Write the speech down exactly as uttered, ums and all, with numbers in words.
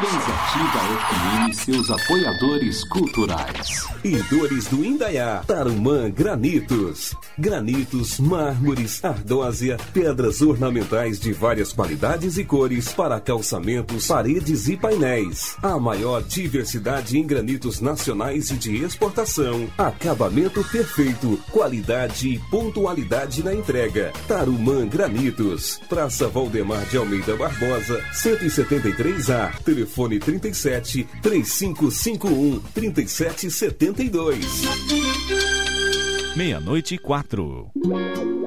Pensativa F M e seus apoiadores culturais. E Dores do Indaiá, Tarumã Granitos. Granitos, mármores, ardósia, pedras ornamentais de várias qualidades e cores para calçamentos, paredes e painéis. A maior diversidade em granitos nacionais e de exportação. Acabamento perfeito, qualidade e pontualidade na entrega. Tarumã Granitos, Praça Valdemar de Almeida Barbosa, cento e setenta e três A, telefone trinta e sete, trinta e cinco cinquenta e um, trinta e sete setenta e dois. Meia-noite e quatro.